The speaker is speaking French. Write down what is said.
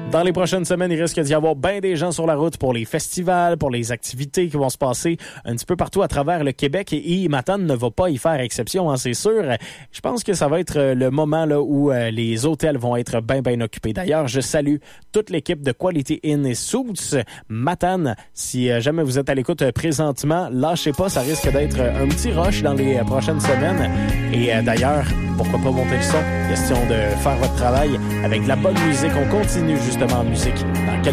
Dans les prochaines semaines, il risque d'y avoir bien des gens sur la route pour les festivals, pour les activités qui vont se passer un petit peu partout à travers le Québec. Et Matane ne va pas y faire exception, hein, c'est sûr. Je pense que ça va être le moment là où les hôtels vont être bien occupés. D'ailleurs, je salue toute l'équipe de Quality Inn et Suites Matane. Si jamais vous êtes à l'écoute présentement, lâchez pas, ça risque d'être un petit rush dans les prochaines semaines. Et d'ailleurs, pourquoi pas monter le son? Question de faire votre travail avec de la bonne musique. On continue justement en musique dans